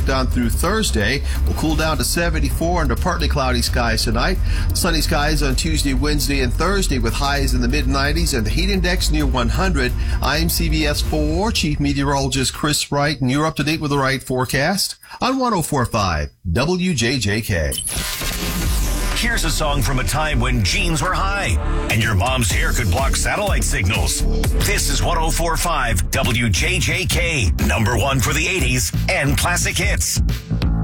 down through Thursday. We'll cool down to 74 under partly cloudy skies tonight. Sunny skies on Tuesday, Wednesday, and Thursday with highs in the mid-90s and the heat index near 100. I'm CBS 4 Chief Meteorologist Chris Wright, and you're up to date with the right forecast on 104.5 WJJK. Here's a song from a time when jeans were high and your mom's hair could block satellite signals. This is 104.5 WJJK, number one for the 80s and classic hits.